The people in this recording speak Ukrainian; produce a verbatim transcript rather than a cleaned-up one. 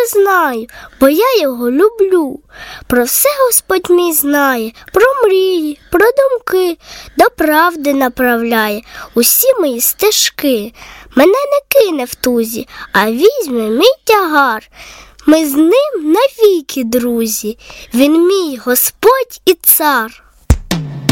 знаю, бо я його люблю. Про все Господь мій знає, про мрії, про думки, до правди направляє усі мої стежки. Мене не кине в тузі, а візьме мій тягар. Ми з ним навіки, друзі, він мій Господь і цар.